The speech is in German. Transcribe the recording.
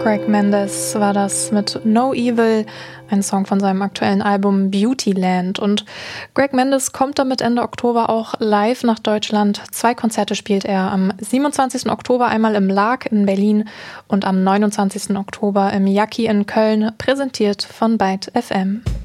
Greg Mendes war das mit No Evil, ein Song von seinem aktuellen Album Beautyland. Und Greg Mendes kommt damit Ende Oktober auch live nach Deutschland. 2 Konzerte spielt er am 27. Oktober einmal im Lark in Berlin und am 29. Oktober im Jackie in Köln, präsentiert von Byte FM.